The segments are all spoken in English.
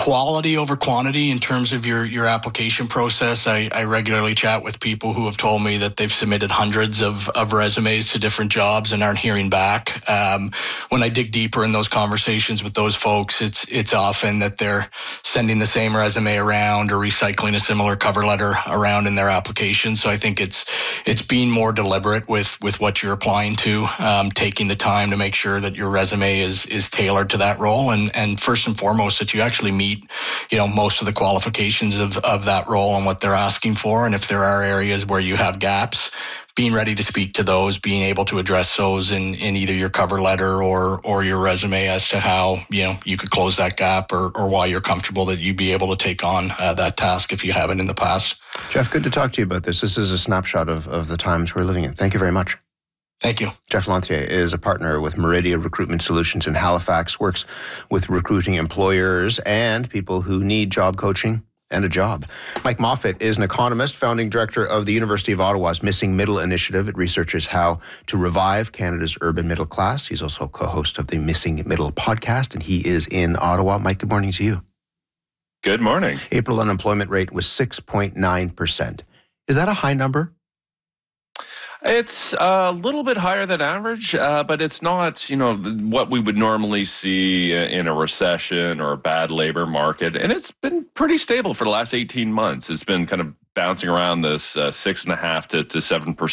quality over quantity in terms of your application process. I regularly chat with people who have told me that they've submitted hundreds of resumes to different jobs and aren't hearing back. When I dig deeper in those conversations with those folks, it's often that they're sending the same resume around or recycling a similar cover letter around in their application. So I think it's being more deliberate with what you're applying to, taking the time to make sure that your resume is tailored to that role, and first and foremost that you actually meet, most of the qualifications of that role and what they're asking for. And if there are areas where you have gaps, being ready to speak to those, being able to address those in either your cover letter or your resume as to how, you could close that gap or why you're comfortable that you'd be able to take on that task if you haven't in the past. Jeff, good to talk to you about this. This is a snapshot of the times we're living in. Thank you very much. Thank you. Jeff Lanthier is a partner with Meridia Recruitment Solutions in Halifax, works with recruiting employers and people who need job coaching and a job. Mike Moffat is an economist, founding director of the University of Ottawa's Missing Middle Initiative. It researches how to revive Canada's urban middle class. He's also co-host of the Missing Middle podcast, and he is in Ottawa. Mike, good morning to you. Good morning. April unemployment rate was 6.9%. Is that a high number? It's a little bit higher than average, but it's not, what we would normally see in a recession or a bad labor market. And it's been pretty stable for the last 18 months. It's been kind of bouncing around this 6.5% to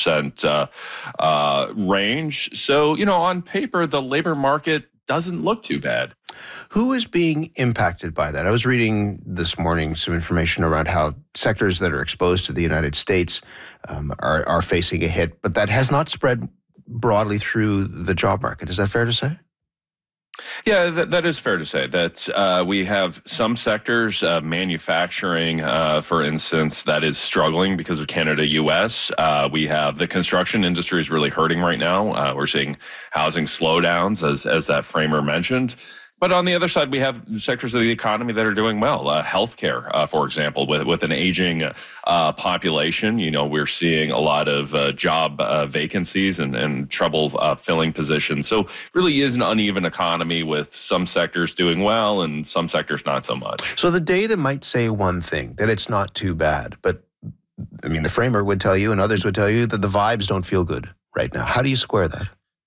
7% range. So, on paper, the labor market doesn't look too bad. Who is being impacted by that? I was reading this morning some information around how sectors that are exposed to the United States are facing a hit, but that has not spread broadly through the job market. Is that fair to say? Yeah, that is fair to say that we have some sectors, manufacturing, for instance, that is struggling because of Canada-US. We have the construction industry is really hurting right now. We're seeing housing slowdowns, as that framer mentioned. But on the other side, we have sectors of the economy that are doing well. Healthcare, for example, with an aging population, we're seeing a lot of job vacancies and trouble filling positions. So really is an uneven economy with some sectors doing well and some sectors not so much. So the data might say one thing, that it's not too bad. But, the framer would tell you and others would tell you that the vibes don't feel good right now. How do you square that?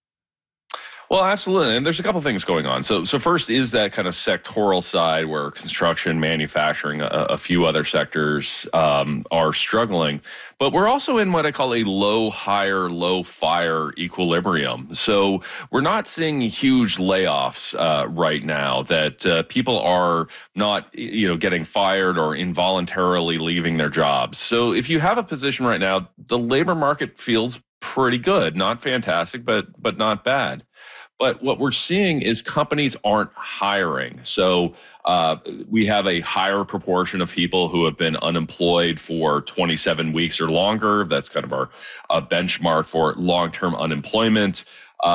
Well, absolutely. And there's a couple things going on. So first is that kind of sectoral side where construction, manufacturing, a few other sectors are struggling. But we're also in what I call a low hire, low fire equilibrium. So we're not seeing huge layoffs right now, that people are not, getting fired or involuntarily leaving their jobs. So if you have a position right now, the labor market feels pretty good, not fantastic, but not bad. But what we're seeing is companies aren't hiring. So we have a higher proportion of people who have been unemployed for 27 weeks or longer. That's kind of our benchmark for long-term unemployment.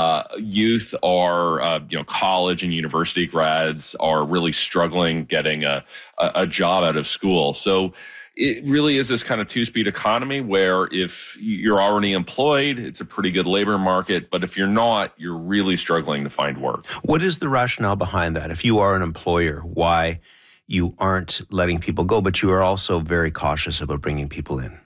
Youth are, college and university grads are really struggling getting a job out of school. So it really is this kind of two-speed economy where if you're already employed, it's a pretty good labor market. But if you're not, you're really struggling to find work. What is the rationale behind that? If you are an employer, why you aren't letting people go, but you are also very cautious about bringing people in?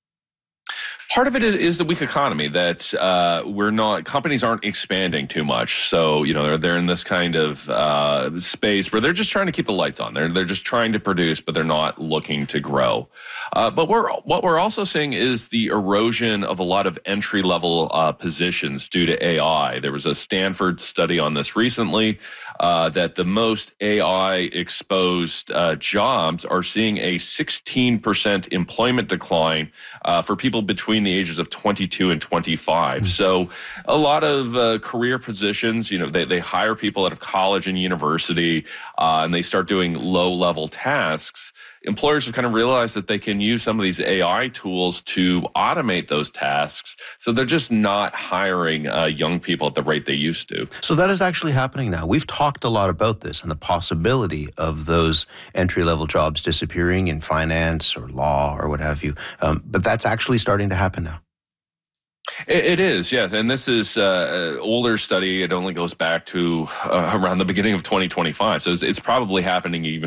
Part of it is the weak economy, that companies aren't expanding too much. So, they're in this kind of space where they're just trying to keep the lights on. They're just trying to produce, but they're not looking to grow. But what we're also seeing is the erosion of a lot of entry-level positions due to AI. There was a Stanford study on this recently that the most AI-exposed jobs are seeing a 16% employment decline for people between the ages of 22 and 25. So a lot of career positions, they hire people out of college and university, and they start doing low-level tasks. Employers have kind of realized that they can use some of these AI tools to automate those tasks. So they're just not hiring young people at the rate they used to. So that is actually happening now. We've talked a lot about this and the possibility of those entry-level jobs disappearing in finance or law or what have you. But that's actually starting to happen now. It is, yes. And this is an older study. It only goes back to around the beginning of 2025. So it's probably happening even